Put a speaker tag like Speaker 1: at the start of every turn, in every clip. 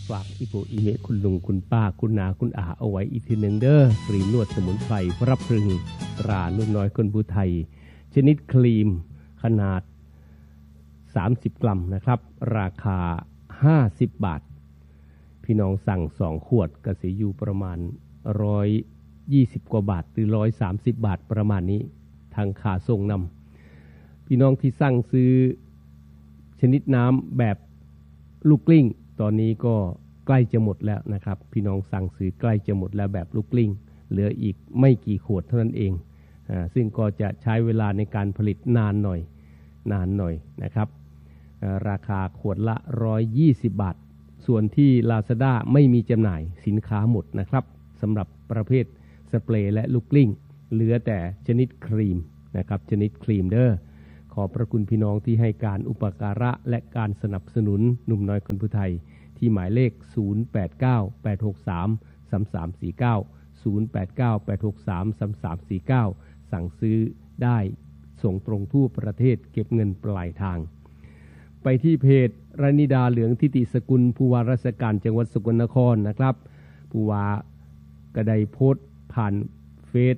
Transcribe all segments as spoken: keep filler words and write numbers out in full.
Speaker 1: ฝากอีโบอีเมคุณลุงคุณป้าคุณนาคุณอาเอาไว้อีกทีหนึ่งเด้อครีมนวดสมุนไพรพระพรึงตรานุ่นน้อยคนผู้ไทยชนิดครีมขนาดสามสิบกรัมนะครับราคาห้าสิบบาทพี่น้องสั่งสองขวดก็สิอยู่ประมาณหนึ่งร้อยยี่สิบกว่าบาทหรือหนึ่งร้อยสามสิบบาทประมาณนี้ทางขาส่งนำพี่น้องที่สั่งซื้อชนิดน้ำแบบลูกกลิ้งตอนนี้ก็ใกล้จะหมดแล้วนะครับพี่น้องสั่งซื้อใกล้จะหมดแล้วแบบลูกกลิ้งเหลืออีกไม่กี่ขวดเท่านั้นเองอ่าซึ่งก็จะใช้เวลาในการผลิตนานหน่อยนานหน่อยนะครับราคาขวดละหนึ่งร้อยยี่สิบบาทส่วนที่ Lazada ไม่มีจำหน่ายสินค้าหมดนะครับสำหรับประเภทสเปรย์และลูกกลิ้งเหลือแต่ชนิดครีมนะครับชนิดครีมเด้อขอบพระคุณพี่น้องที่ให้การอุปการะและการสนับสนุนหนุ่มน้อยคนผู้ไทยที่หมายเลขศูนย์ แปด เก้า แปด หก สาม สาม สาม สี่ เก้า ศูนย์ แปด เก้า แปด หก สาม สาม สาม สี่ เก้าสั่งซื้อได้ส่งตรงทั่วประเทศเก็บเงินปลายทางไปที่เพจรณิดาเหลืองทิติสกุลผู้ว่าราชการจังหวัดสกลนครนะครับผู้ว่ากระไดโพสต์ผ่านเฟซ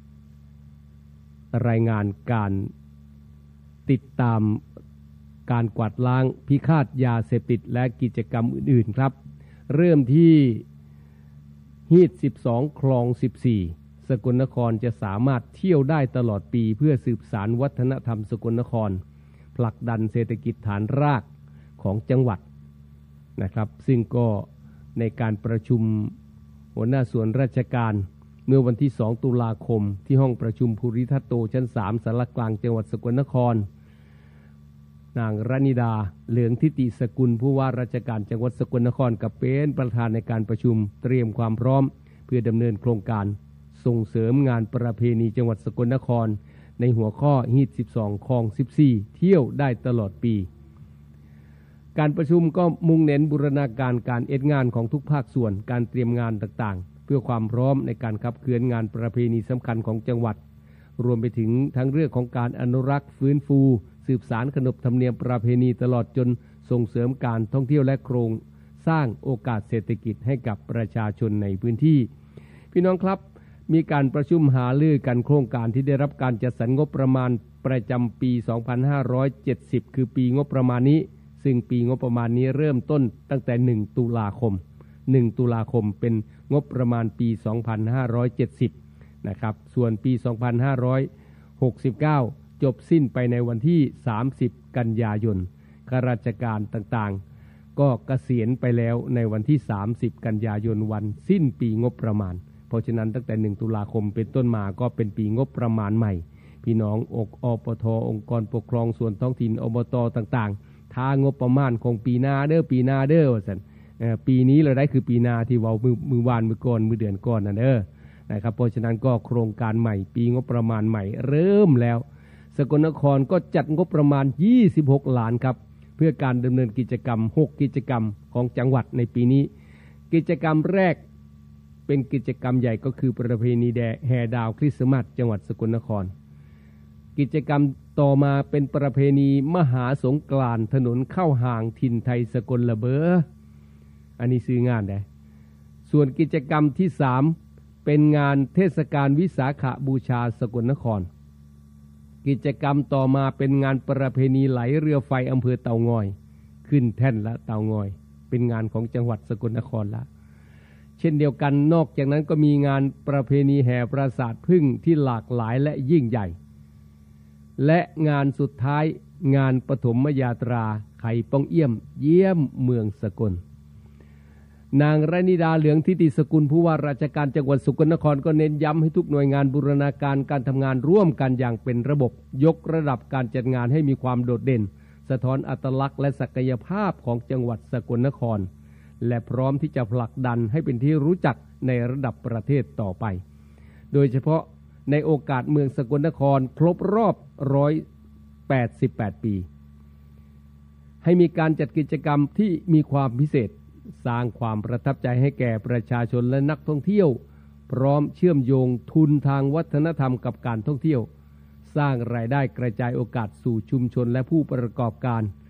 Speaker 1: รายงานการติดตามการกวาดล้างพิฆาตยาเสพติดและกิจกรรมอื่นๆครับเริ่มที่ฮีทสิบสองคลองสิบสี่สกลนครจะสามารถเที่ยวได้ตลอดปีเพื่อสืบสานวัฒนธรรมสกลนครผลักดันเศรษฐกิจฐานรากของจังหวัดนะครับซึ่งก็ในการประชุมหัวหน้าส่วนราชการเมื่อวันที่สองตุลาคมที่ห้องประชุมภูริทัตโตชั้นสามศาลากลางจังหวัดสกลนครนางรณิดาเหลืองทิติสกุลผู้ว่าราชการจังหวัดสกลนครกับเป็นประธานในการประชุมเตรียมความพร้อมเพื่อดำเนินโครงการส่งเสริมงานประเพณีจังหวัดสกลนครในหัวข้อฮีทสิบสองคลองสิบสี่เที่ยวได้ตลอดปีการประชุมก็มุ่งเน้นบูรณาการการเอ็ดงานของทุกภาคส่วนการเตรียมงานต่างๆเพื่อความพร้อมในการขับเคลื่อนงานประเพณีสำคัญของจังหวัดรวมไปถึงทั้งเรื่องของการอนุรักษ์ฟื้นฟูสืบสานขนบธรรมเนียมประเพณีตลอดจนส่งเสริมการท่องเที่ยวและโครงสร้างโอกาสเศรษฐกิจให้กับประชาชนในพื้นที่พี่น้องครับมีการประชุมหารือกันโครงการที่ได้รับการจัดสรรงบประมาณประจำปีสองพันห้าร้อยเจ็ดสิบคือปีงบประมาณนี้ซึ่งปีงบประมาณนี้เริ่มต้นตั้งแต่หนึ่งตุลาคมหนึ่งตุลาคมเป็นงบประมาณปีสองพันห้าร้อยเจ็ดสิบนะครับส่วนปีสองพันห้าร้อยหกสิบเก้าจบสิ้นไปในวันที่สามสิบกันยายนข้าราชการต่างๆก็เกษียณไปแล้วในวันที่สามสิบกันยายนวันสิ้นปีงบประมาณเพราะฉะนั้นตั้งแต่หนึ่งตุลาคมเป็นต้นมาก็เป็นปีงบประมาณใหม่พี่น้องอกอปทองค์กรปกครองส่วนท้องถิ่นอบตต่างๆถ้างบประมาณของปีหน้าเด้อปีหน้าเด้อว่าซั่นปีนี้เราได้คือปีหน้าที่เว้ามือมือวานมือก่อนมือเดือนก่อนนั่นเด้อนะครับเพราะฉะนั้นก็โครงการใหม่ปีงบประมาณใหม่เริ่มแล้วสกลนครก็จัดงบประมาณยี่สิบหกล้านครับเพื่อการดำเนินกิจกรรมหกกิจกรรมของจังหวัดในปีนี้กิจกรรมแรกเป็นกิจกรรมใหญ่ก็คือประเพณีแห่ดาวคริสต์มาสจังหวัดสกลนครกิจกรรมต่อมาเป็นประเพณีมหาสงกรานต์ถนนเข้าห่างถิ่นไทยสกลละเบออันนี้ซื้องานได้ส่วนกิจกรรมที่สามเป็นงานเทศกาลวิสาขบูชาสกลนครกิจกรรมต่อมาเป็นงานประเพณีไหลเรือไฟอำเภอเตางอยขึ้นแท่นละเตางอยเป็นงานของจังหวัดสกลนครละเช่นเดียวกันนอกจากนั้นก็มีงานประเพณีแห่ปราสาทผึ้งที่หลากหลายและยิ่งใหญ่และงานสุดท้ายงานปฐมยาตราไข่ป้องเอี่ยมเยี่ยมเมืองสกลนางรณิดาเหลืองทิติสกุลผู้ว่าราชการจังหวัดสกลนครก็เน้นย้ำให้ทุกหน่วยงานบูรณาการการทำงานร่วมกันอย่างเป็นระบบยกระดับการจัดงานให้มีความโดดเด่นสะท้อนอัตลักษณ์และศักยภาพของจังหวัดสกลนครและพร้อมที่จะผลักดันให้เป็นที่รู้จักในระดับประเทศต่อไปโดยเฉพาะในโอกาสเมืองสกลนครครบรอบหนึ่งร้อยแปดสิบแปดปีให้มีการจัดกิจกรรมที่มีความพิเศษสร้างความประทับใจให้แก่ประชาชนและนักท่องเที่ยวพร้อมเชื่อมโยงทุนทางวัฒนธรรมกับการท่องเที่ยวสร้างรายได้กระจายโอกาสสู่ชุมชนและผู้ประกอบการ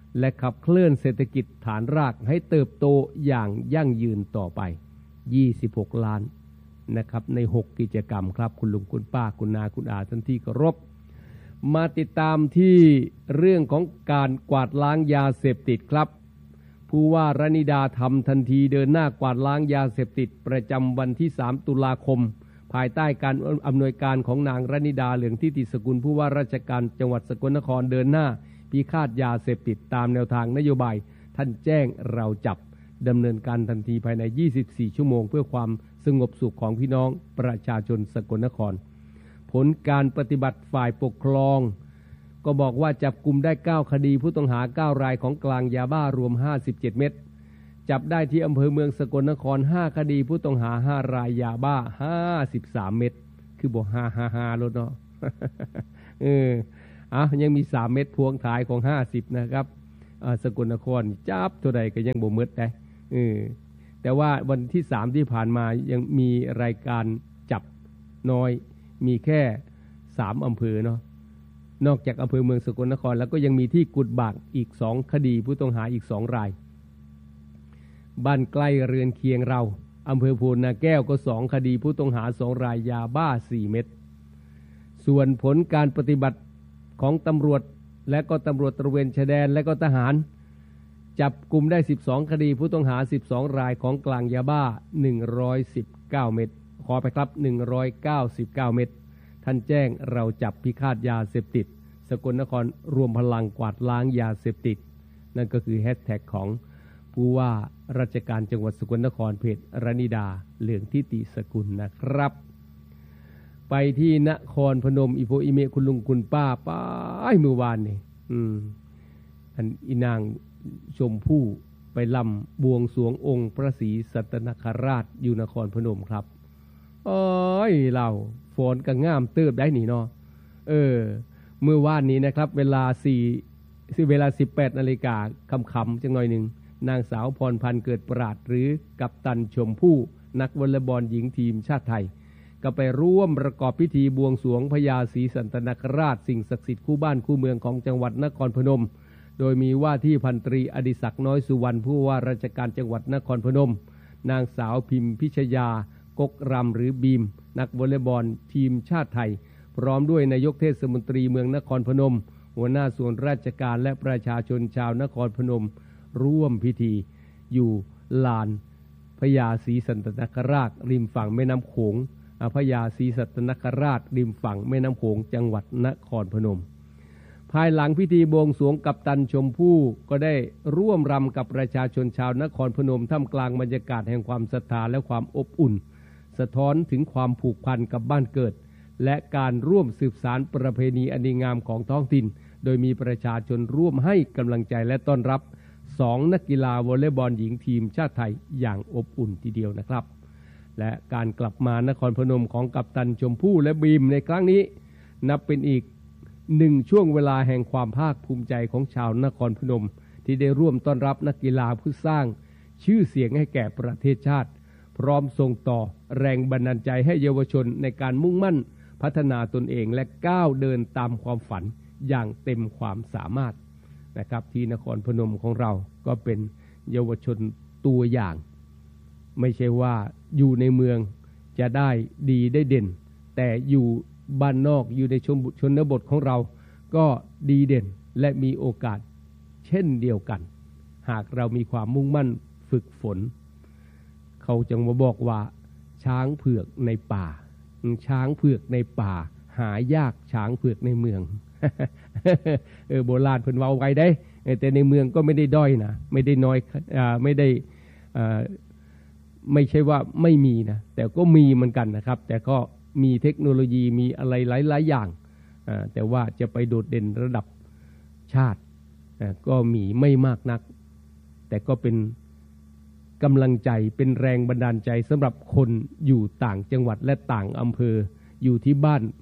Speaker 1: และขับเคลื่อนเศรษฐกิจฐานรากให้เติบโตอย่างยั่งยืนต่อไปยี่สิบหกล้านนะครับในหกกิจกรรมครับคุณลุงคุณป้าคุณนาคุณอาท่านที่เคารพมาติดตามที่เรื่องของการกวาดล้างยาเสพติดครับผู้ว่ารณิดาทำทันทีเดินหน้ากวาดล้างยาเสพติดประจำวันที่สามตุลาคมภายใต้การอำนวยการของนางรณิดาเหลืองทิติสกุลผู้ว่าราชการจังหวัดสกลนครเดินหน้าพิฆาตยาเสพติดตามแนวทางนโยบายท่านแจ้งเราจับดำเนินการทันทีภายในยี่สิบสี่ชั่วโมงเพื่อความสงบสุขของพี่น้องประชาชนสกลนครผลการปฏิบัติฝ่ายปกครองก็บอกว่าจับกุมได้เก้าคดีผู้ต้องหาเก้ารายของกลางยาบ้ารวมห้าสิบเจ็ดเม็ดจับได้ที่อำเภอเมืองสกลนครห้าคดีผู้ต้องหาห้ารายยาบ้าห้าสิบสามเม็ดคือบอกห้าห้าห้าลดเนาะ เอออ่ะยังมีสามเม็ดพวงท้ายของห้าสิบนะครับสกลนครจับเท่าใดก็ยังบ่หมดได้เออแต่ว่าวันที่สามที่ผ่านมายังมีรายการจับน้อยมีแค่สามอำเภอเนาะนอกจากอำเภอเมืองสกลนครแล้วก็ยังมีที่กุดบากอีกสองคดีผู้ต้องหาอีกสองรายบ้านใกล้เรือนเคียงเราอำเภอโพนาแก้วก็สองคดีผู้ต้องหาสองรายยาบ้าสี่เม็ดส่วนผลการปฏิบัติของตำรวจและก็ตำรวจตระเวนชายแดนและก็ทหารจับกลุ่มได้สิบสองคดีผู้ต้องหาสิบสองรายของกลางยาบ้าหนึ่งร้อยสิบเก้าเม็ดขอไปครับหนึ่งร้อยเก้าสิบเก้าเม็ดท่านแจ้งเราจับพิฆาตยาเสพติดสกลนครรวมพลังกวาดล้างยาเสพติดนั่นก็คือแฮชแท็กของผู้ว่าราชการจังหวัดสกลนครเพจรณิดาเหลืองทิติสกุลนะครับไปที่นครพนมอีโพอีเมคุณลุงคุณป้าป้ายเมื่อวานนี่อืมอันอีนางชมพู่ไปลำบวงสรวงองค์พระศรีสัตนคราชอยู่นครพนมครับโอ้ยเราฝนก็งามเติบได้นี่เนาะเออเมื่อวานนี้นะครับเวลาสี่เวลาสิบแปดนาฬิกาคำๆจังหน่อยหนึ่งนางสาวพรพันธ์เกิดปราดหรือกัปตันชมพู่นักวอลเลย์บอลหญิงทีมชาติไทยก็ไปร่วมประกอบพิธีบวงสรวงพญาศรีสัตนคราชสิ่งศักดิ์สิทธิ์คู่บ้านคู่เมืองของจังหวัดนครพนมโดยมีว่าที่พันตรีอดิศักดิ์น้อยสุวรรณผู้ว่าราชการจังหวัดนครพนมนางสาวพิมพิชยากกรำหรือบีมนักวอลเลย์บอลทีมชาติไทยพร้อมด้วยนายกเทศมนตรีเมืองนครพนมหัวหน้าส่วนราชการและประชาชนชาวนครพนมร่วมพิธีอยู่ลานพญาศรีสัตนคราชริมฝั่งแม่น้ำโขงพญาศรีสัตนคราชริมฝั่งแม่น้ำโขงจังหวัดนครพนมภายหลังพิธีบวงสรวงกัปตันชมพู่ก็ได้ร่วมรำกับประชาชนชาวนครพนมท่ามกลางบรรยากาศแห่งความศรัทธาและความอบอุ่นสะท้อนถึงความผูกพันกับบ้านเกิดและการร่วมสืบสานประเพณีอันดีงามของท้องถิ่นโดยมีประชาชนร่วมให้กำลังใจและต้อนรับสองนักกีฬาวอลเลย์บอลหญิงทีมชาติไทยอย่างอบอุ่นทีเดียวนะครับและการกลับมานครพนมของกัปตันชมพู่และบีมในครั้งนี้นับเป็นอีกหนึ่งช่วงเวลาแห่งความภาคภูมิใจของชาวนครพนมที่ได้ร่วมต้อนรับนักกีฬาผู้สร้างชื่อเสียงให้แก่ประเทศชาติพร้อมส่งต่อแรงบันดาลใจให้เยาวชนในการมุ่งมั่นพัฒนาตนเองและก้าวเดินตามความฝันอย่างเต็มความสามารถนะครับที่นครพนมของเราก็เป็นเยาวชนตัวอย่างไม่ใช่ว่าอยู่ในเมืองจะได้ดีได้เด่นแต่อยู่บ้านนอกอยู่ในชนบทของเราก็ดีเด่นและมีโอกาสเช่นเดียวกันหากเรามีความมุ่งมั่นฝึกฝนเขาจึงมาบอกว่าช้างเผือกในป่าช้างเผือกในป่าหายากช้างเผือกในเมือง เออโบราณเพิ่นเว้าไว้ได้แต่ในเมืองก็ไม่ได้ด้อยนะไม่ได้น้อยอ่าไม่ได้อ่าไม่ใช่ว่าไม่มีนะแต่ก็มีเหมือนกันนะครับแต่ก็มีเทคโนโลยีมีอะไรหลายๆอย่างอ่าแต่ว่าจะไปโดดเด่นระดับชาติอ่าก็มีไม่มากนักแต่ก็เป็นกำลังใจเป็นแรงบันดาลใจสำหรับคนอยู่ต่างจังหวัดและต่างอำเภออยู่ที่บ้าน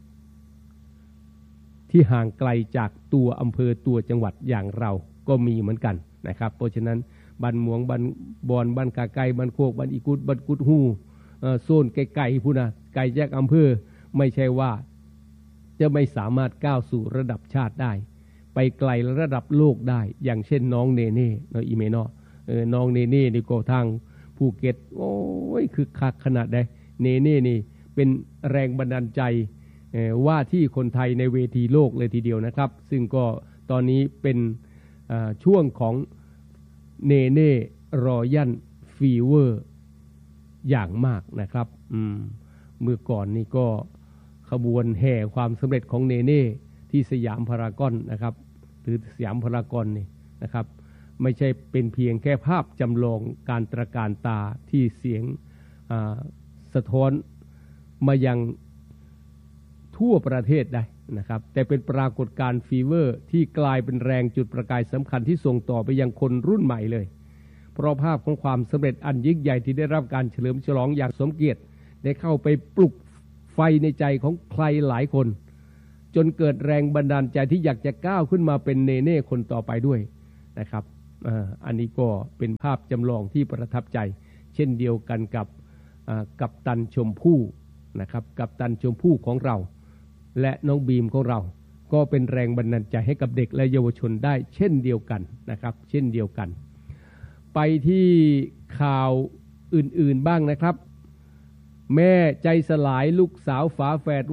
Speaker 1: ที่ห่างไกลจากตัวอำเภอตัวจังหวัดอย่างเราก็มีเหมือนกันนะครับเพราะฉะนั้นบ้านหมวงบ้านบอนบ้านกาไก่บ้านโคกบ้านอีกุดบ้านกุดฮู้โซนไกลๆพูนะไกลแยกอำเภอไม่ใช่ว่าจะไม่สามารถก้าวสู่ระดับชาติได้ไปไกลระดับโลกได้อย่างเช่นน้องเนเน่เนาะอีเมเนาะเออน้องเนเน่นี่ก็ทางภูเก็ตโอ้ยคือคักขนาดใดเนเน่นี่เป็นแรงบันดาลใจว่าที่คนไทยในเวทีโลกเลยทีเดียวนะครับซึ่งก็ตอนนี้เป็นช่วงของเนเน่รอยัลฟีเวอร์อย่างมากนะครับเมื่อก่อนนี่ก็ขบวนแห่ความสำเร็จของเนเน่ที่สยามพารากอนนะครับหรือสยามพารากอนนี่นะครับไม่ใช่เป็นเพียงแค่ภาพจำลองการตระการตาที่เสียงสะท้อนมายังทั่วประเทศได้นะครับแต่เป็นปรากฏการณ์ฟีเวอร์ที่กลายเป็นแรงจุดประกายสำคัญที่ส่งต่อไปยังคนรุ่นใหม่เลยเพราะภาพของความสำเร็จอันยิ่งใหญ่ที่ได้รับการเฉลิมฉลองอย่างสมเกียรติได้เข้าไปปลุกไฟในใจของใครหลายคนจนเกิดแรงบันดาลใจที่อยากจะก้าวขึ้นมาเป็นเนเน่คนต่อไปด้วยนะครับอันนี้ก็เป็นภาพจำลองที่ประทับใจเช่นเดียวกันกับกัปตันชมพู่นะครับกัปตันชมพู่ของเราและน้องบีมของเราก็เป็นแรงบันดาลใจให้กับเด็กและเยาวชนได้เช่นเดียวกันนะครับเช่นเดียวกันไปที่ข่าวอื่นๆบ้างนะครับแม่ใจสลายลูกสาวฝาแฝด